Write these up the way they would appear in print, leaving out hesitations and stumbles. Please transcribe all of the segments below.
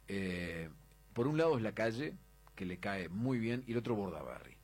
Por un lado es la calle, que le cae muy bien, y el otro Bordaberry.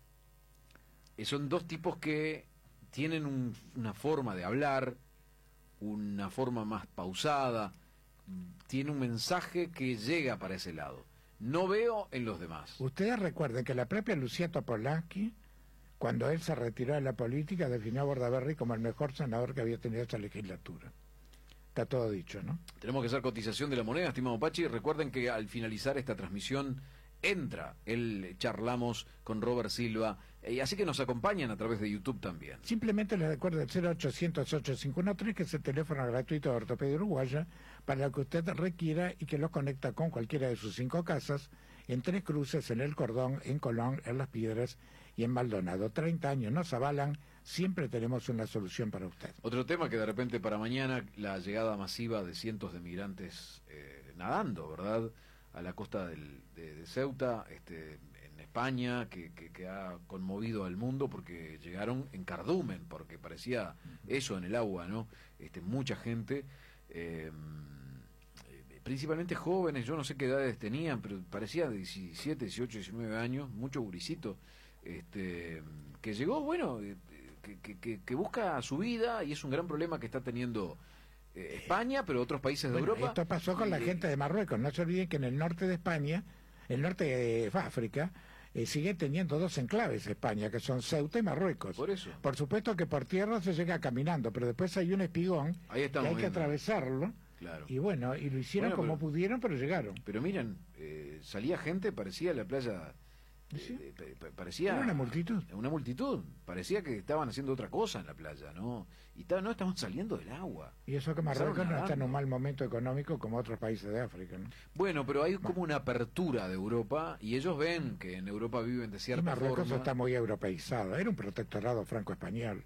Son dos tipos que tienen una forma de hablar, una forma más pausada, tiene un mensaje que llega para ese lado. No veo en los demás. Ustedes recuerden que la propia Lucía Topolansky, cuando él se retiró de la política, definió a Bordaberry como el mejor senador que había tenido esta legislatura. Está todo dicho, ¿no? Tenemos que hacer cotización de la moneda, estimado Pachi. Recuerden que al finalizar esta transmisión entra charlamos con Robert Silva, así que nos acompañan a través de YouTube también. Simplemente les recuerdo el 0800-8513, que es el teléfono gratuito de Ortopedia Uruguaya, para lo que usted requiera y que lo conecta con cualquiera de sus 5 casas, en Tres Cruces, en El Cordón, en Colón, en Las Piedras y en Maldonado. 30 años nos avalan, siempre tenemos una solución para usted. Otro tema que de repente para mañana, la llegada masiva de cientos de migrantes nadando, ¿verdad?, a la costa de Ceuta, en España, que ha conmovido al mundo porque llegaron en cardumen, porque parecía eso en el agua, ¿no? Mucha gente, principalmente jóvenes, yo no sé qué edades tenían, pero parecía de 17, 18, 19 años, mucho gurisito, que llegó, bueno, que busca su vida, y es un gran problema que está teniendo España, pero otros países de Europa. Esto pasó con la gente de Marruecos. No se olviden que en el norte de España, el norte de África, sigue teniendo 2 enclaves España, que son Ceuta y Marruecos. Por eso. Por supuesto que por tierra se llega caminando, pero después hay un espigón que hay que atravesarlo. Claro. Y bueno, y lo hicieron como pudieron, pero llegaron. Pero miren, salía gente, parecía la playa... ¿Sí? Parecía era una multitud, parecía que estaban haciendo otra cosa en la playa, ¿no? Y no estaban saliendo del agua. Y eso que Marruecos no está en un mal momento económico como otros países de África, ¿no? Bueno, pero hay como una apertura de Europa, y ellos ven que en Europa viven de cierta forma. Marruecos está muy europeizado, era un protectorado franco-español.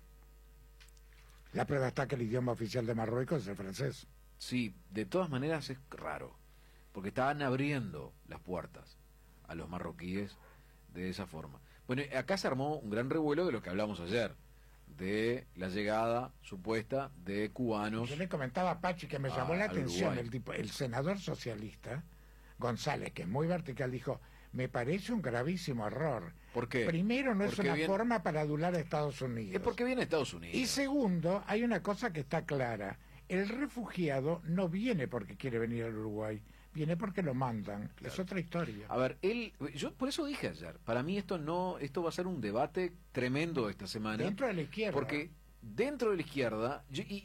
La prueba está que el idioma oficial de Marruecos es el francés. Sí, de todas maneras es raro, porque estaban abriendo las puertas a los marroquíes de esa forma. Bueno, acá se armó un gran revuelo de lo que hablamos ayer, de la llegada supuesta de cubanos. Yo le comentaba a Pachi que me llamó la atención el senador socialista González, que es muy vertical, dijo: me parece un gravísimo error. ¿Por qué? Primero, no es una forma para adular a Estados Unidos. Es porque viene Estados Unidos. Y segundo, hay una cosa que está clara: el refugiado no viene porque quiere venir al Uruguay, viene porque lo mandan. Claro. Es otra historia. A ver, yo por eso dije ayer, para mí esto va a ser un debate tremendo esta semana. Dentro de la izquierda. Porque dentro de la izquierda,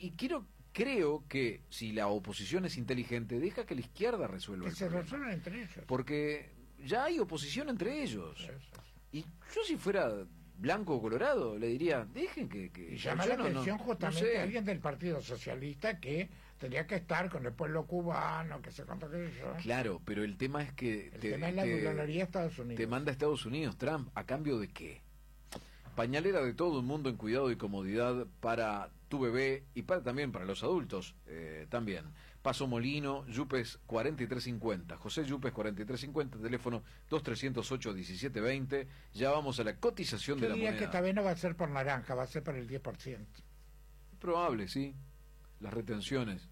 creo que si la oposición es inteligente, deja que la izquierda resuelva el problema. Que se resuelvan entre ellos. Porque ya hay oposición entre ellos. Eso. Y yo, si fuera blanco o colorado, le diría, dejen que y llama la atención justamente a alguien del Partido Socialista que tendría que estar con el pueblo cubano, que se cuenta que yo. Claro, pero el tema es que el tema es la dolaría a Estados Unidos. Te manda a Estados Unidos Trump, ¿a cambio de qué? Pañalera de todo el mundo en cuidado y comodidad para tu bebé y también para los adultos también. Paso Molino, Yupes 4350, José Yupes 4350, teléfono 2308-1720. Ya vamos a la cotización de la moneda. Yo diría que esta vez no va a ser por naranja, va a ser por el 10%. Probable, sí. Las retenciones.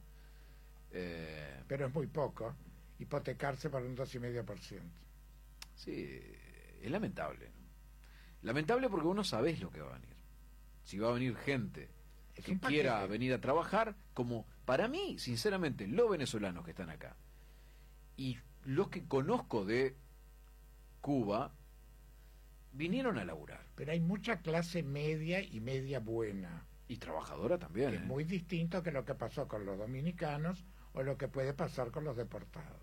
Pero es muy poco. Hipotecarse por un 2,5%. Sí, es lamentable, ¿no? Lamentable porque vos no sabés lo que va a venir. Si va a venir gente que quiera venir a trabajar, como para mí, sinceramente, los venezolanos que están acá y los que conozco de Cuba, vinieron a laburar. Pero hay mucha clase media y media buena. Y trabajadora también. Es muy distinto que lo que pasó con los dominicanos o lo que puede pasar con los deportados.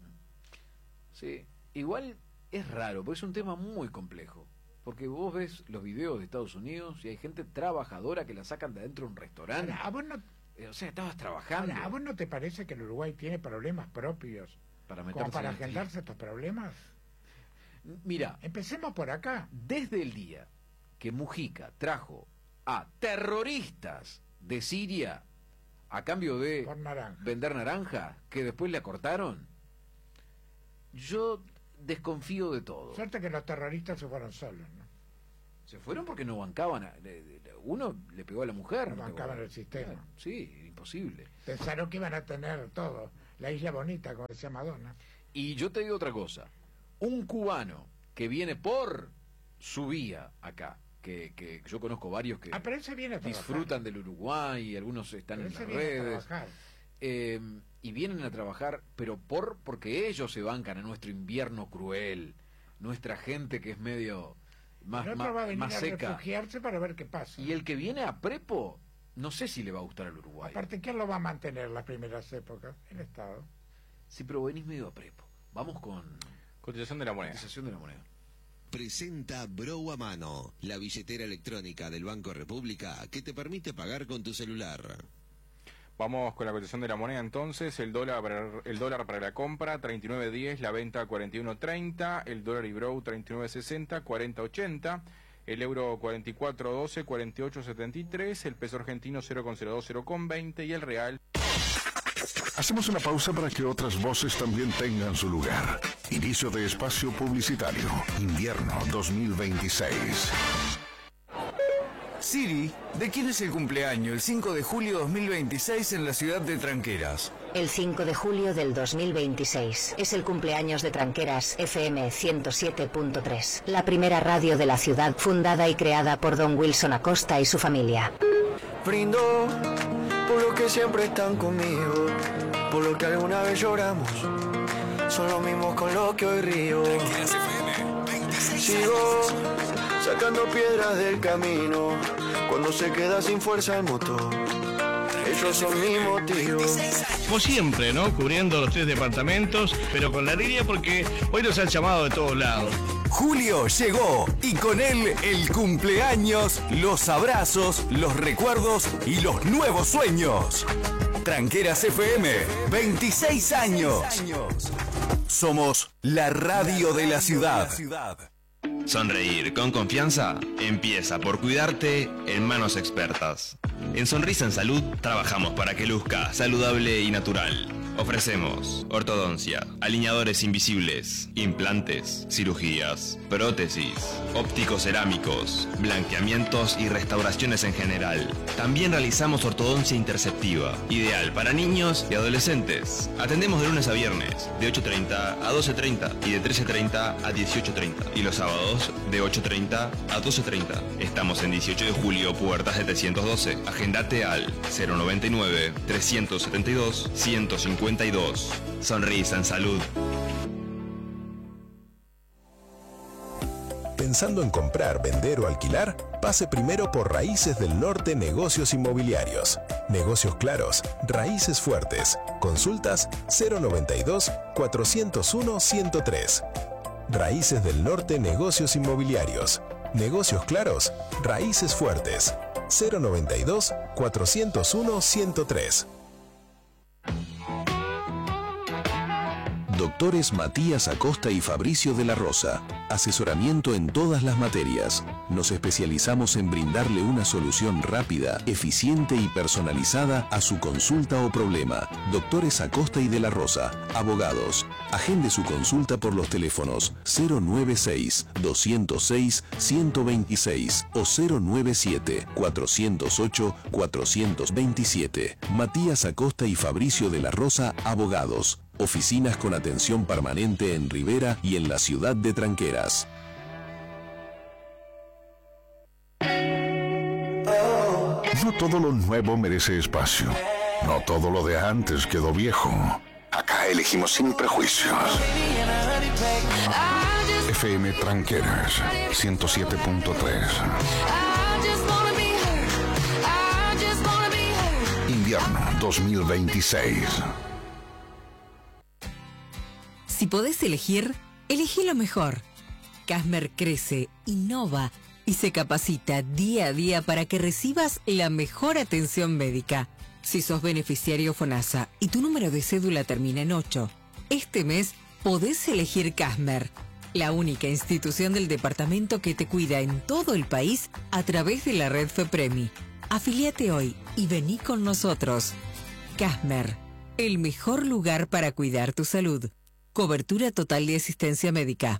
Sí, igual es raro, porque es un tema muy complejo. Porque vos ves los videos de Estados Unidos y hay gente trabajadora que la sacan de adentro de un restaurante. Ahora, ¿a vos no, o sea, estabas trabajando. ¿a vos no te parece que el Uruguay tiene problemas propios para agendarse estos problemas? Mira, empecemos por acá. Desde el día que Mujica trajo a terroristas de Siria a cambio de vender naranja, que después le acortaron, yo desconfío de todo. Suerte que los terroristas se fueron solos, ¿no? Se fueron porque no bancaban. Uno le pegó a la mujer. No bancaban el sistema. Sí, imposible. Pensaron que iban a tener todo. La isla bonita, como decía Madonna. Y yo te digo otra cosa, un cubano que viene por su vía acá, que yo conozco varios que pero él se viene a disfrutan del Uruguay, algunos están en las redes, y vienen a trabajar, pero porque ellos se bancan a nuestro invierno cruel, nuestra gente que es medio más seca. Refugiarse para ver qué pasa. Y el que viene a prepo, no sé si le va a gustar al Uruguay. Aparte, ¿quién lo va a mantener las primeras épocas? El Estado. Sí, pero venís medio a prepo. Vamos con cotización de la moneda. Cotización de la moneda. Presenta Bro a Mano, la billetera electrónica del Banco República que te permite pagar con tu celular. Vamos con la cotización de la moneda entonces. El dólar para la compra 39.10, la venta 41.30, el dólar y Bro 39.60, 40.80, el euro 44.12, 48.73, el peso argentino 0.02, 0.20 y el real. Hacemos una pausa para que otras voces también tengan su lugar. Inicio de espacio publicitario. Invierno 2026. Siri, ¿de quién es el cumpleaños el 5 de julio 2026 en la ciudad de Tranqueras? El 5 de julio del 2026 es el cumpleaños de Tranqueras FM 107.3, la primera radio de la ciudad fundada y creada por don Wilson Acosta y su familia. Brindo por lo que siempre están conmigo, por lo que alguna vez lloramos, son los mismos con los que hoy río. Sigo sacando piedras del camino, cuando se queda sin fuerza el motor, ellos son mi motivo. Como siempre, ¿no? Cubriendo los 3 departamentos, pero con la línea porque hoy nos han llamado de todos lados. Julio llegó y con él el cumpleaños, los abrazos, los recuerdos y los nuevos sueños. Tranqueras FM, 26 años. Somos la radio de la ciudad. Sonreír con confianza empieza por cuidarte en manos expertas. En Sonrisa en Salud trabajamos para que luzca saludable y natural. Ofrecemos ortodoncia, alineadores invisibles, implantes, cirugías, prótesis, ópticos cerámicos, blanqueamientos y restauraciones en general. También realizamos ortodoncia interceptiva, ideal para niños y adolescentes. Atendemos de lunes a viernes, de 8:30 a 12:30 y de 13:30 a 18:30. Y los sábados, de 8:30 a 12:30. Estamos en 18 de julio, puerta 712. Agendate al 099-372-152. Sonrisa en Salud. Pensando en comprar, vender o alquilar, pase primero por Raíces del Norte Negocios Inmobiliarios. Negocios claros, raíces fuertes. Consultas 092-401-103. Raíces del Norte Negocios Inmobiliarios. Negocios claros, raíces fuertes. 092-401-103. Doctores Matías Acosta y Fabricio de la Rosa. Asesoramiento en todas las materias. Nos especializamos en brindarle una solución rápida, eficiente y personalizada a su consulta o problema. Doctores Acosta y de la Rosa. Abogados. Agende su consulta por los teléfonos 096-206-126 o 097-408-427. Matías Acosta y Fabricio de la Rosa, abogados. Oficinas con atención permanente en Rivera y en la ciudad de Tranqueras. No todo lo nuevo merece espacio. No todo lo de antes quedó viejo. Acá elegimos sin prejuicios. FM Tranqueras 107.3. Invierno 2026. Si podés elegir, elegí lo mejor. Casmer crece, innova y se capacita día a día para que recibas la mejor atención médica. Si sos beneficiario FONASA y tu número de cédula termina en 8, este mes podés elegir Casmer, la única institución del departamento que te cuida en todo el país a través de la red FEPREMI. Afiliate hoy y vení con nosotros. Casmer, el mejor lugar para cuidar tu salud. Cobertura total de asistencia médica.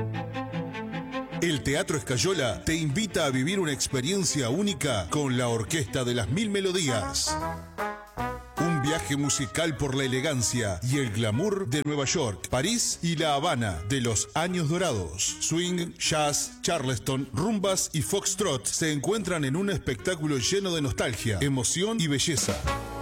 El Teatro Escayola te invita a vivir una experiencia única con la Orquesta de las Mil Melodías. Un viaje musical por la elegancia y el glamour de Nueva York, París y La Habana de los años dorados. Swing, jazz, charleston, rumbas y foxtrot se encuentran en un espectáculo lleno de nostalgia, emoción y belleza.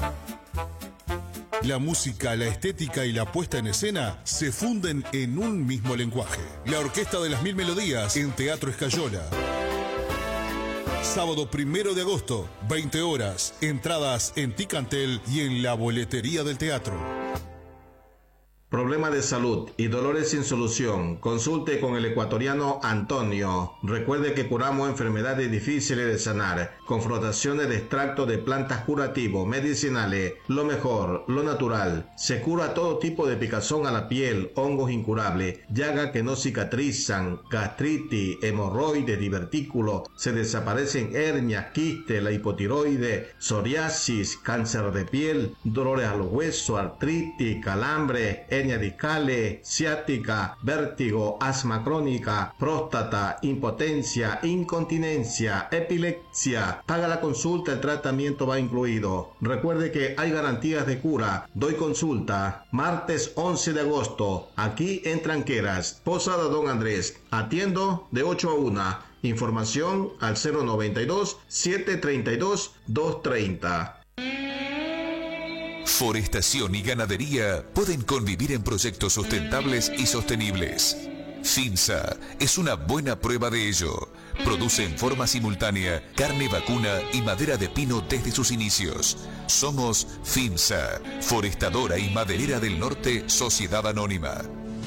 La música, la estética y la puesta en escena se funden en un mismo lenguaje. La Orquesta de las Mil Melodías en Teatro Escayola. Sábado 1 de agosto, 20 horas. Entradas en Ticantel y en la boletería del teatro. Problema de salud y dolores sin solución. Consulte con el ecuatoriano Antonio. Recuerde que curamos enfermedades difíciles de sanar con frotaciones de extracto de plantas curativos, medicinales, lo mejor, lo natural. Se cura todo tipo de picazón a la piel, hongos incurables, llagas que no cicatrizan, gastritis, hemorroides, divertículos. Se desaparecen hernias, quistes, la hipotiroide, psoriasis, cáncer de piel, dolores a los huesos, artritis, calambre, hernias discales, ciática, vértigo, asma crónica, próstata, impotencia, incontinencia, epilepsia. Paga la consulta, el tratamiento va incluido. Recuerde que hay garantías de cura. Doy consulta martes 11 de agosto, aquí en Tranqueras, Posada Don Andrés. Atiendo de 8 a 1. Información al 092-732-230. Forestación y ganadería pueden convivir en proyectos sustentables y sostenibles. FINSA es una buena prueba de ello. Produce en forma simultánea carne vacuna y madera de pino desde sus inicios. Somos FINSA, Forestadora y Maderera del Norte, Sociedad Anónima.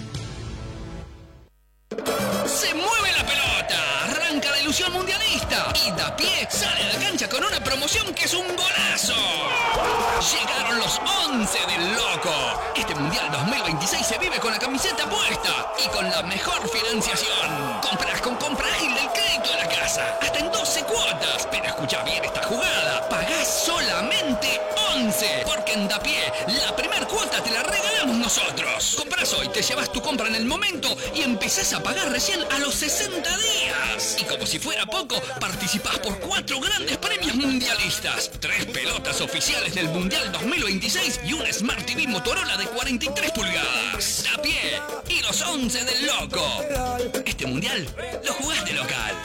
¡Se mueve la pelota! Arranca la ilusión mundialista y Dapié sale a la cancha con una promoción que es un golazo. Llegaron los 11 del Loco. Este Mundial 2026 se vive con la camiseta puesta y con la mejor financiación. Compras con compra ágil del crédito de la casa, hasta en 12 cuotas. Pero escucha bien esta jugada, pagás solamente 11, porque en Dapié la primer cuota te la regalamos nosotros. Compras hoy, te llevas tu compra en el momento y empezás a pagar recién a los 60 días. Y como si fuera poco, participás por 4 grandes premios mundialistas, 3 pelotas oficiales del Mundial 2026 y un Smart TV Motorola de 43 pulgadas. Dapié y los 11 del Loco. Este Mundial lo jugás de local.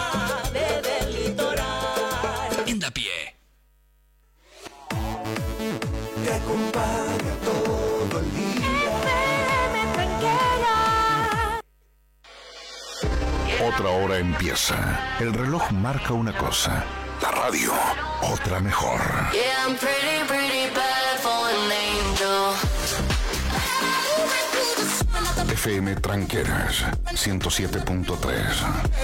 En Dapié. Te acompaña todo el día. Otra hora empieza. El reloj marca una cosa. La radio, otra mejor. Yeah, I'm pretty, pretty bad for an angel. FM Tranqueras 107.3.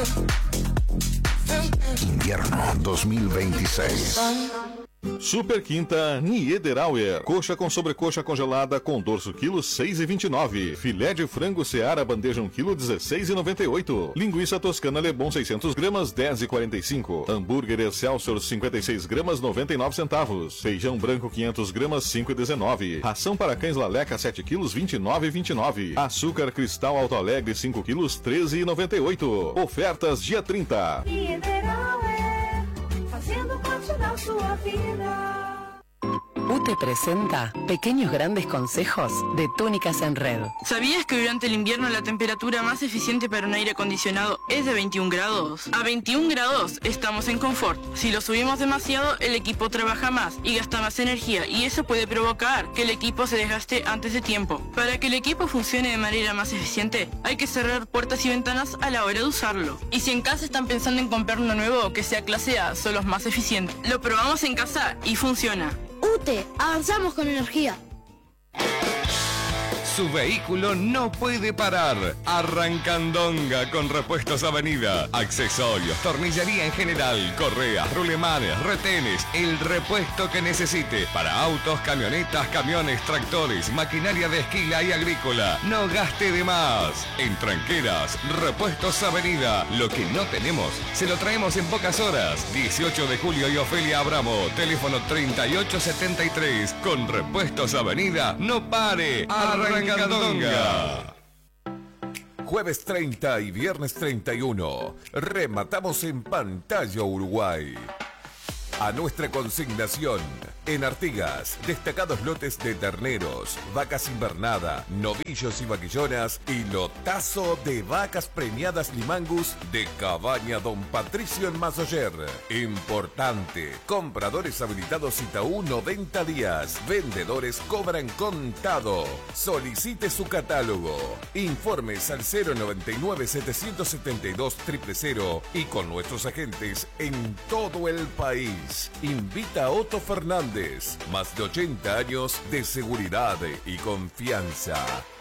Invierno 2026. Super Quinta Niederauer. Coxa com sobrecoxa congelada com dorso quilo 6,29. Filé de frango Seara bandeja 1 quilo 16,98. Linguiça toscana Lebon 600 gramas 10,45. Hambúrguer Excelsior 56 gramas 99 centavos. Feijão branco 500 gramas 5,19. Ração para cães Laleca 7 quilos 29,29. Açúcar Cristal Alto Alegre 5 quilos 13,98. Ofertas dia 30. Fazendo parte da sua vida. UTE presenta Pequeños Grandes Consejos de Túnicas en Red. ¿Sabías que durante el invierno la temperatura más eficiente para un aire acondicionado es de 21 grados? A 21 grados estamos en confort. Si lo subimos demasiado, el equipo trabaja más y gasta más energía, y eso puede provocar que el equipo se desgaste antes de tiempo. Para que el equipo funcione de manera más eficiente, hay que cerrar puertas y ventanas a la hora de usarlo. Y si en casa están pensando en comprar uno nuevo que sea clase A, son los más eficientes. Lo probamos en casa y funciona. UTE, avanzamos con energía. Su vehículo no puede parar. Arrancandonga con Repuestos Avenida. Accesorios, tornillería en general, correas, rulemanes, retenes, el repuesto que necesite para autos, camionetas, camiones, tractores, maquinaria de esquila y agrícola. No gaste de más. En Tranqueras, Repuestos Avenida. Lo que no tenemos, se lo traemos en pocas horas. 18 de julio y Ofelia Abramo. Teléfono 3873. Con Repuestos Avenida, no pare. Arrancandonga. Jueves 30 y viernes 31. Rematamos en Pantalla Uruguay. A nuestra consignación, En Artigas, destacados lotes de terneros, vacas invernada, novillos y vaquillonas y lotazo de vacas preñadas Limangus de Cabaña Don Patricio en Mazoyer. Importante, compradores habilitados Itaú 90 días, vendedores cobran contado. Solicite su catálogo. Informes al 099-772-000 y con nuestros agentes en todo el país. Invita a Otto Fernández. Más de 80 años de seguridad y confianza.